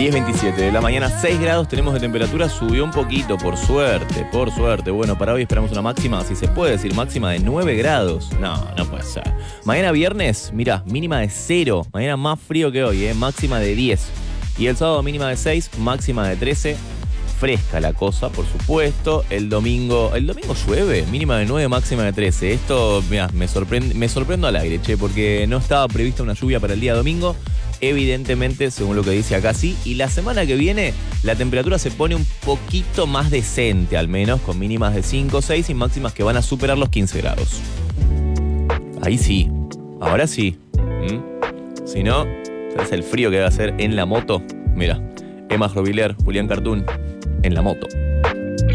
10:27 de la mañana, 6 grados tenemos de temperatura, subió un poquito, por suerte. Bueno, para hoy esperamos una máxima, si se puede decir máxima, de 9 grados. No puede ser. Mañana viernes, mirá, mínima de 0, mañana más frío que hoy, máxima de 10. Y el sábado mínima de 6, máxima de 13. Fresca la cosa, por supuesto. El domingo llueve, mínima de 9, máxima de 13. Esto, mirá, me sorprendo al aire, porque no estaba prevista una lluvia para el día domingo. Evidentemente, según lo que dice acá, sí. Y la semana que viene, la temperatura se pone un poquito más decente, al menos, con mínimas de 5 o 6 y máximas que van a superar los 15 grados. Ahí sí, ahora sí. Si no, ¿sabes el frío que va a hacer en la moto? Mira, Emma Robiler, Julián Cartoon, en la moto.